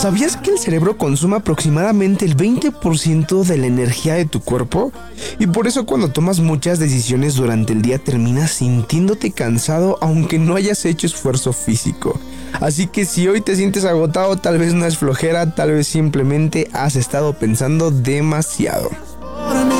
¿Sabías que el cerebro consume aproximadamente el 20% de la energía de tu cuerpo? Y por eso cuando tomas muchas decisiones durante el día terminas sintiéndote cansado aunque no hayas hecho esfuerzo físico. Así que si hoy te sientes agotado, tal vez no es flojera, tal vez simplemente has estado pensando demasiado.